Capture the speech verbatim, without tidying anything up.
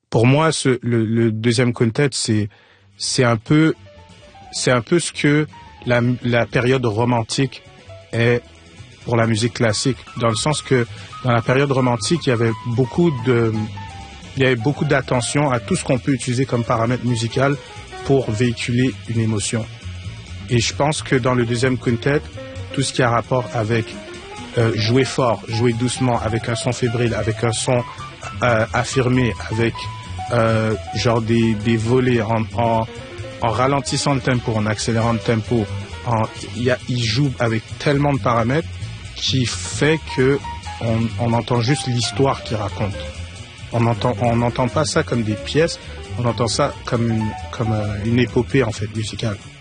pour moi, ce, le, le deuxième quintet, c'est c'est un peu c'est un peu ce que la, la période romantique est pour la musique classique, dans le sens que dans la période romantique, il y avait beaucoup de il y avait beaucoup d'attention à tout ce qu'on peut utiliser comme paramètre musical pour véhiculer une émotion. Et je pense que dans le deuxième quintet, tout ce qui a rapport avec euh, jouer fort, jouer doucement, avec un son fébrile, avec un son euh, affirmé, avec euh, genre des, des volets en, en, en ralentissant le tempo, en accélérant le tempo, en, y a, il joue avec tellement de paramètres qui fait que on, on entend juste l'histoire qu'il raconte. On entend, on n'entend pas ça comme des pièces, on entend ça comme une, comme euh, une épopée en fait musicale.